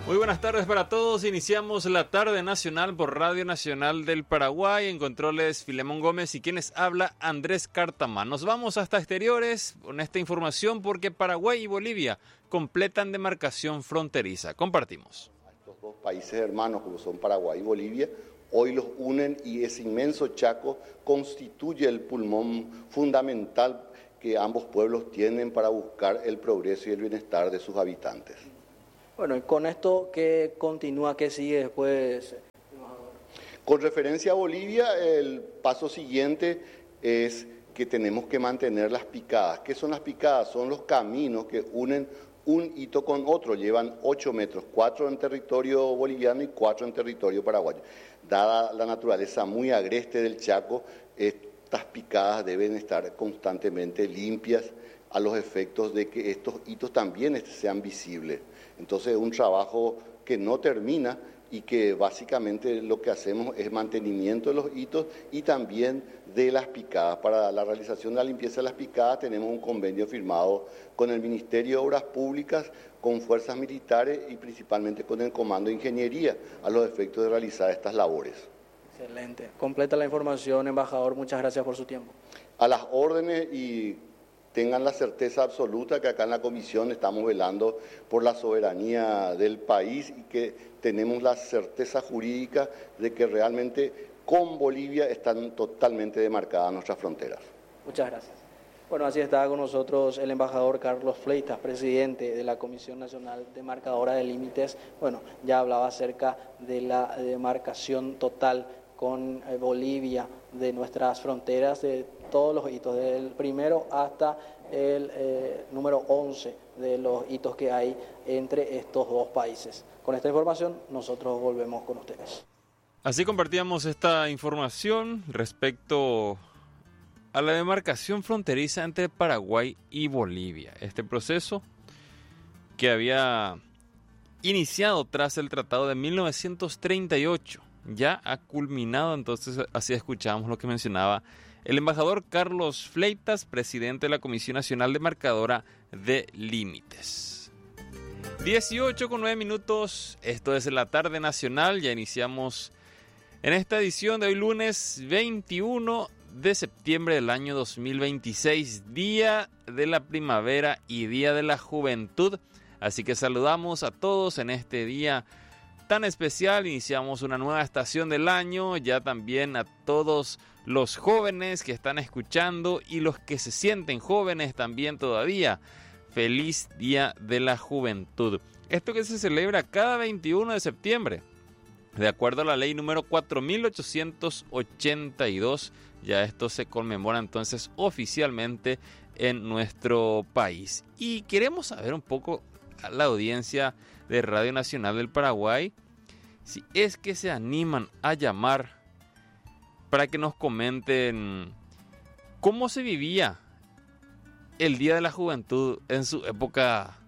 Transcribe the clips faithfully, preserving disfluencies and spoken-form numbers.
Muy buenas tardes para todos. Iniciamos la tarde nacional por Radio Nacional del Paraguay. En controles Filemón Gómez y quienes habla Andrés Cartamán. Nos vamos hasta exteriores con esta información porque Paraguay y Bolivia completan demarcación fronteriza. Compartimos. Estos dos países hermanos como son Paraguay y Bolivia hoy los unen y ese inmenso Chaco constituye el pulmón fundamental que ambos pueblos tienen para buscar el progreso y el bienestar de sus habitantes. Bueno, y con esto, ¿qué continúa, qué sigue después? Con referencia a Bolivia, el paso siguiente es que tenemos que mantener las picadas. ¿Qué son las picadas? Son los caminos que unen un hito con otro. Llevan ocho metros, cuatro en territorio boliviano y cuatro en territorio paraguayo. Dada la naturaleza muy agreste del Chaco, estas picadas deben estar constantemente limpias a los efectos de que estos hitos también sean visibles. Entonces es un trabajo que no termina y que básicamente lo que hacemos es mantenimiento de los hitos y también de las picadas. Para la realización de la limpieza de las picadas tenemos un convenio firmado con el Ministerio de Obras Públicas, con fuerzas militares y principalmente con el Comando de Ingeniería a los efectos de realizar estas labores. Excelente. Completa la información, embajador. Muchas gracias por su tiempo. A las órdenes y tengan la certeza absoluta que acá en la comisión estamos velando por la soberanía del país y que tenemos la certeza jurídica de que realmente con Bolivia están totalmente demarcadas nuestras fronteras. Muchas gracias. Bueno, así está con nosotros el embajador Carlos Fleitas, presidente de la Comisión Nacional Demarcadora de Límites. Bueno, ya hablaba acerca de la demarcación total con Bolivia de nuestras fronteras, de todos los hitos, del primero hasta el eh, número once de los hitos que hay entre estos dos países. Con esta información nosotros volvemos con ustedes. Así compartíamos esta información respecto a la demarcación fronteriza entre Paraguay y Bolivia. Este proceso que había iniciado tras el Tratado de mil novecientos treinta y ocho ya ha culminado, entonces así escuchamos lo que mencionaba el embajador Carlos Fleitas, presidente de la Comisión Nacional Demarcadora de Límites. dieciocho con nueve minutos, esto es la tarde nacional, ya iniciamos en esta edición de hoy lunes veintiuno de septiembre del año dos mil veintiséis, día de la primavera y día de la juventud, así que saludamos a todos en este día tan especial. Iniciamos una nueva estación del año, ya también a todos los jóvenes que están escuchando y los que se sienten jóvenes también todavía. Feliz Día de la Juventud. Esto que se celebra cada veintiuno de septiembre, de acuerdo a la ley número cuatro mil ochocientos ochenta y dos, ya esto se conmemora entonces oficialmente en nuestro país. Y queremos saber un poco a la audiencia de Radio Nacional del Paraguay si es que se animan a llamar para que nos comenten cómo se vivía el Día de la Juventud en su época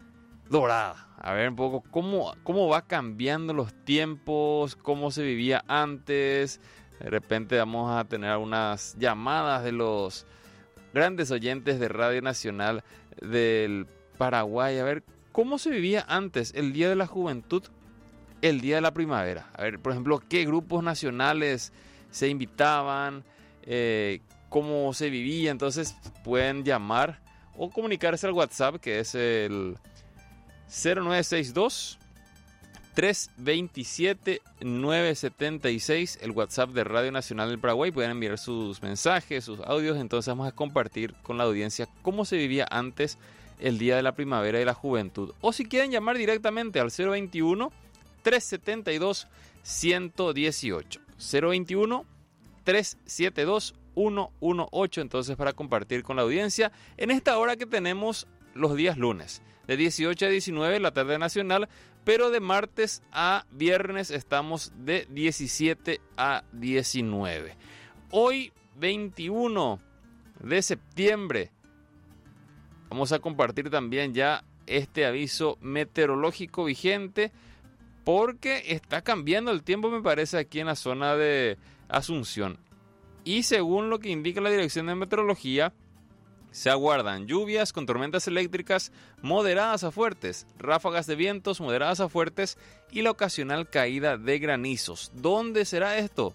dorada. A ver un poco cómo, cómo va cambiando los tiempos, cómo se vivía antes. De repente vamos a tener algunas llamadas de los grandes oyentes de Radio Nacional del Paraguay. A ver cómo se vivía antes el Día de la Juventud, el Día de la Primavera. A ver, por ejemplo, qué grupos nacionales se invitaban, eh, cómo se vivía. Entonces pueden llamar o comunicarse al WhatsApp, que es el cero nueve seis dos, tres dos siete, nueve siete seis, el WhatsApp de Radio Nacional del Paraguay. Pueden enviar sus mensajes, sus audios. Entonces vamos a compartir con la audiencia cómo se vivía antes el Día de la Primavera y la Juventud. O si quieren llamar directamente al cero veintiuno, trescientos setenta y dos, ciento dieciocho. cero veintiuno, trescientos setenta y dos, ciento dieciocho. Entonces, para compartir con la audiencia en esta hora que tenemos los días lunes, de dieciocho a diecinueve, la tarde nacional, pero de martes a viernes estamos de diecisiete a diecinueve. Hoy, veintiuno de septiembre, vamos a compartir también ya este aviso meteorológico vigente, porque está cambiando el tiempo, me parece, aquí en la zona de Asunción. Y según lo que indica la Dirección de Meteorología, Se aguardan lluvias con tormentas eléctricas moderadas a fuertes, ráfagas de vientos moderadas a fuertes y la ocasional caída de granizos. ¿Dónde será esto?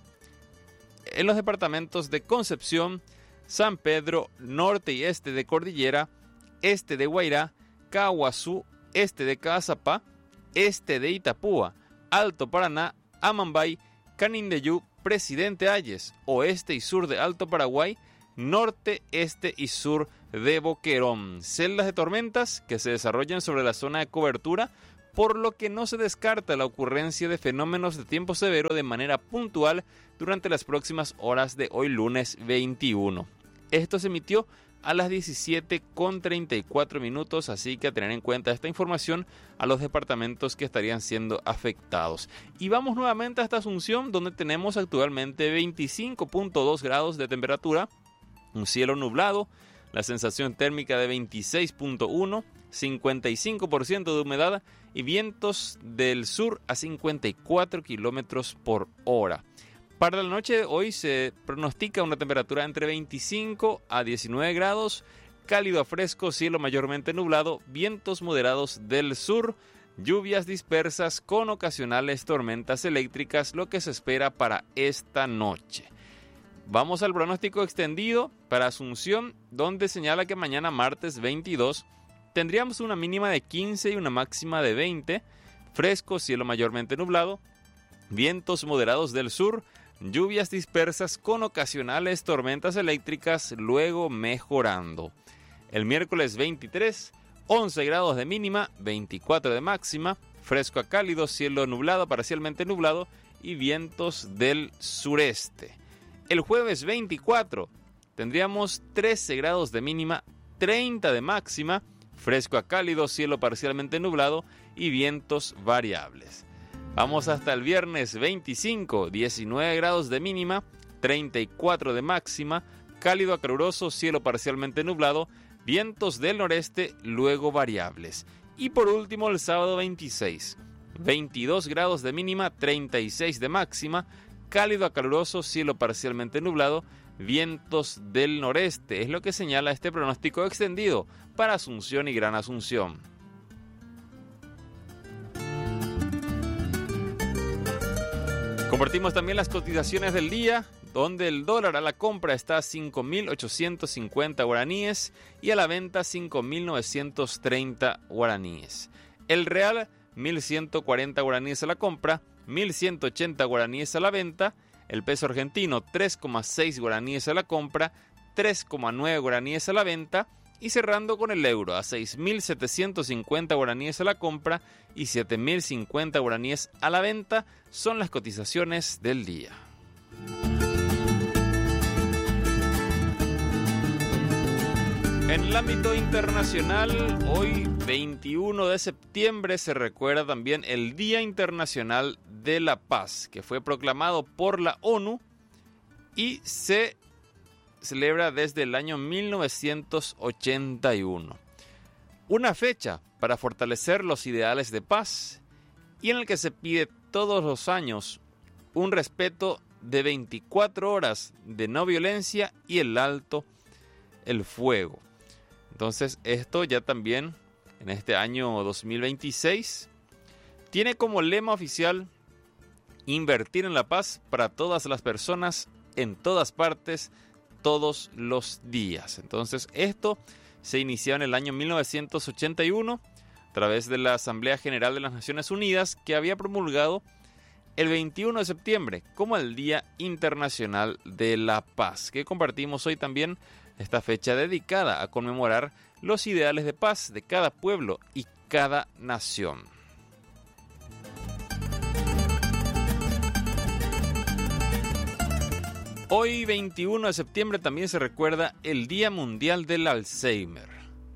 En los departamentos de Concepción, San Pedro, norte y este de Cordillera, este de Guairá, Caguazú, este de Caazapá, este de Itapúa, Alto Paraná, Amambay, Canindeyú, Presidente Hayes, oeste y sur de Alto Paraguay, norte, este y sur de Boquerón. Celdas de tormentas que se desarrollan sobre la zona de cobertura, por lo que no se descarta la ocurrencia de fenómenos de tiempo severo de manera puntual durante las próximas horas de hoy lunes veintiuno. Esto se emitió a las diecisiete con treinta y cuatro minutos, así que a tener en cuenta esta información a los departamentos que estarían siendo afectados. Y vamos nuevamente hasta Asunción, donde tenemos actualmente veinticinco punto dos grados de temperatura, un cielo nublado, la sensación térmica de veintiséis punto uno, cincuenta y cinco por ciento de humedad y vientos del sur a cincuenta y cuatro kilómetros por hora. Para la noche de hoy se pronostica una temperatura entre veinticinco a diecinueve grados, cálido a fresco, cielo mayormente nublado, vientos moderados del sur, lluvias dispersas con ocasionales tormentas eléctricas, lo que se espera para esta noche. Vamos al pronóstico extendido para Asunción, donde señala que mañana martes veintidós tendríamos una mínima de quince y una máxima de veinte, fresco, cielo mayormente nublado, vientos moderados del sur, lluvias dispersas con ocasionales tormentas eléctricas, luego mejorando. El miércoles veintitrés, once grados de mínima, veinticuatro de máxima, fresco a cálido, cielo nublado, parcialmente nublado y vientos del sureste. El jueves veinticuatro tendríamos trece grados de mínima, treinta de máxima, fresco a cálido, cielo parcialmente nublado y vientos variables. Vamos hasta el viernes veinticinco, diecinueve grados de mínima, treinta y cuatro de máxima, cálido a caluroso, cielo parcialmente nublado, vientos del noreste, luego variables. Y por último el sábado veintiséis, veintidós grados de mínima, treinta y seis de máxima, cálido a caluroso, cielo parcialmente nublado, vientos del noreste. Es lo que señala este pronóstico extendido para Asunción y Gran Asunción. Compartimos también las cotizaciones del día, donde el dólar a la compra está a cinco mil ochocientos cincuenta guaraníes y a la venta cinco mil novecientos treinta guaraníes. El real, mil ciento cuarenta guaraníes a la compra, mil ciento ochenta guaraníes a la venta. El peso argentino, tres coma seis guaraníes a la compra, tres coma nueve guaraníes a la venta. Y cerrando con el euro a seis mil setecientos cincuenta guaraníes a la compra y siete mil cincuenta guaraníes a la venta, son las cotizaciones del día. En el ámbito internacional, hoy veintiuno de septiembre se recuerda también el Día Internacional de la Paz, que fue proclamado por la ONU y se celebra desde el año mil novecientos ochenta y uno. Una fecha para fortalecer los ideales de paz y en el que se pide todos los años un respeto de veinticuatro horas de no violencia y el alto el fuego. Entonces esto ya también en este año dos mil veintiséis tiene como lema oficial invertir en la paz para todas las personas en todas partes todos los días. Entonces esto se inició en el año mil novecientos ochenta y uno a través de la Asamblea General de las Naciones Unidas, que había promulgado el veintiuno de septiembre como el Día Internacional de la Paz, que compartimos hoy también esta fecha dedicada a conmemorar los ideales de paz de cada pueblo y cada nación. Hoy, veintiuno de septiembre, también se recuerda el Día Mundial del Alzheimer.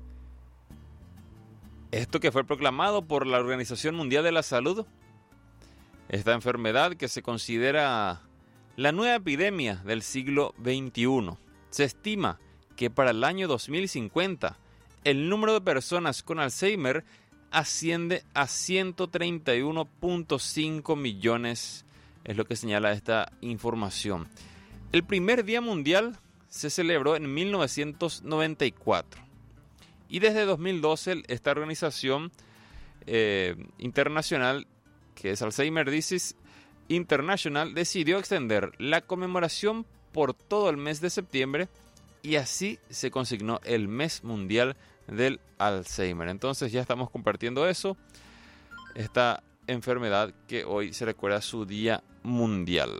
Esto que fue proclamado por la Organización Mundial de la Salud. Esta enfermedad que se considera la nueva epidemia del siglo veintiuno. Se estima que para el año dos mil cincuenta el número de personas con Alzheimer asciende a ciento treinta y uno punto cinco millones, es lo que señala esta información. El primer Día Mundial se celebró en mil novecientos noventa y cuatro. Y desde dos mil doce esta organización eh, internacional, que es Alzheimer Disease International, decidió extender la conmemoración por todo el mes de septiembre y así se consignó el mes mundial del Alzheimer. Entonces ya estamos compartiendo eso, esta enfermedad que hoy se recuerda su día mundial.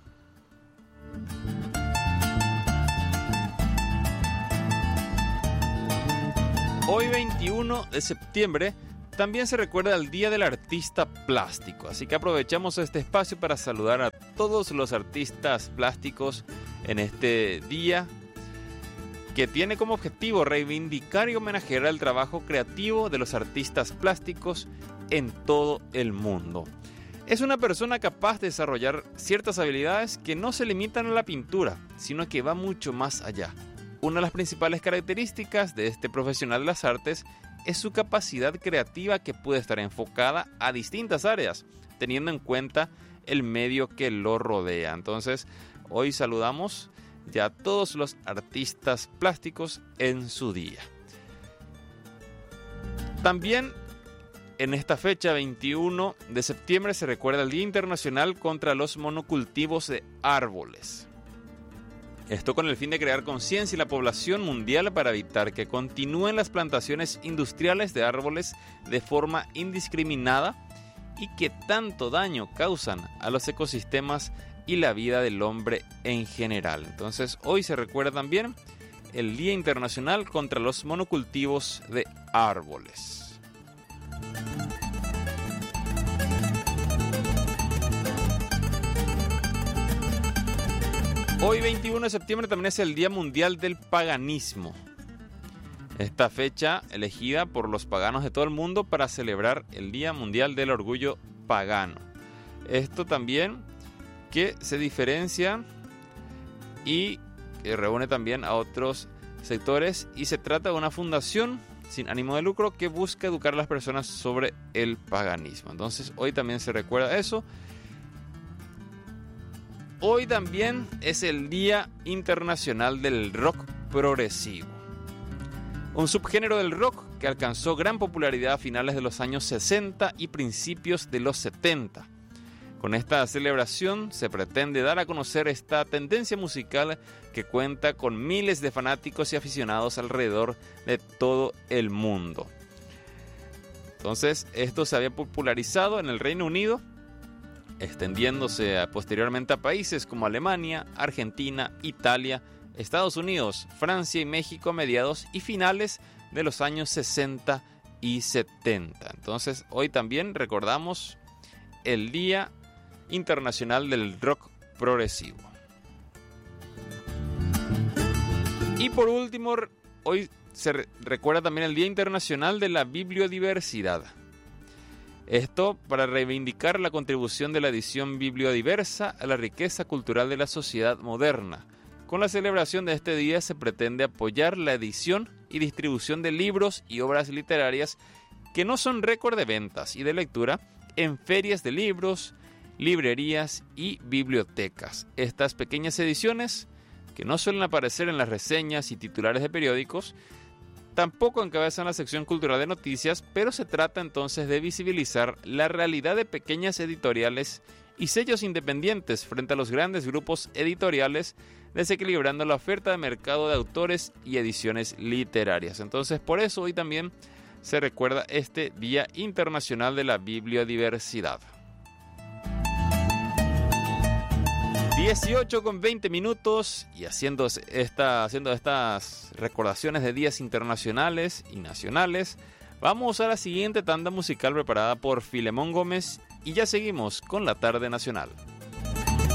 Hoy veintiuno de septiembre también se recuerda el Día del Artista Plástico, así que aprovechamos este espacio para saludar a todos los artistas plásticos en este día, que tiene como objetivo reivindicar y homenajear el trabajo creativo de los artistas plásticos en todo el mundo. Es una persona capaz de desarrollar ciertas habilidades que no se limitan a la pintura, sino que va mucho más allá. Una de las principales características de este profesional de las artes es su capacidad creativa, que puede estar enfocada a distintas áreas, teniendo en cuenta el medio que lo rodea. Entonces, hoy saludamos ya a todos los artistas plásticos en su día. También en esta fecha, veintiuno de septiembre, se recuerda el Día Internacional contra los Monocultivos de Árboles. Esto con el fin de crear conciencia en la población mundial para evitar que continúen las plantaciones industriales de árboles de forma indiscriminada y que tanto daño causan a los ecosistemas y la vida del hombre en general. Entonces, hoy se recuerda también el Día Internacional contra los Monocultivos de Árboles. Hoy veintiuno de septiembre también es el Día Mundial del Paganismo. Esta fecha elegida por los paganos de todo el mundo para celebrar el Día Mundial del Orgullo Pagano. Esto también que se diferencia y que reúne también a otros sectores, y se trata de una fundación sin ánimo de lucro que busca educar a las personas sobre el paganismo. Entonces hoy también se recuerda eso. Hoy también es el Día Internacional del Rock Progresivo, un subgénero del rock que alcanzó gran popularidad a finales de los años sesenta y principios de los setenta. Con esta celebración se pretende dar a conocer esta tendencia musical que cuenta con miles de fanáticos y aficionados alrededor de todo el mundo. Entonces, esto se había popularizado en el Reino Unido, extendiéndose a, posteriormente a países como Alemania, Argentina, Italia, Estados Unidos, Francia y México a mediados y finales de los años sesenta y setenta. Entonces, hoy también recordamos el Día Internacional del Rock Progresivo. Y por último, hoy se re- recuerda también el Día Internacional de la Bibliodiversidad. Esto para reivindicar la contribución de la edición bibliodiversa a la riqueza cultural de la sociedad moderna. Con la celebración de este día se pretende apoyar la edición y distribución de libros y obras literarias que no son récord de ventas y de lectura en ferias de libros, librerías y bibliotecas. Estas pequeñas ediciones, que no suelen aparecer en las reseñas y titulares de periódicos, tampoco encabezan la sección cultural de noticias, pero se trata entonces de visibilizar la realidad de pequeñas editoriales y sellos independientes frente a los grandes grupos editoriales, desequilibrando la oferta de mercado de autores y ediciones literarias. Entonces, por eso hoy también se recuerda este Día Internacional de la Bibliodiversidad. dieciocho con veinte minutos, y haciendo, esta, haciendo estas recordaciones de días internacionales y nacionales, vamos a la siguiente tanda musical preparada por Filemón Gómez y ya seguimos con la tarde nacional.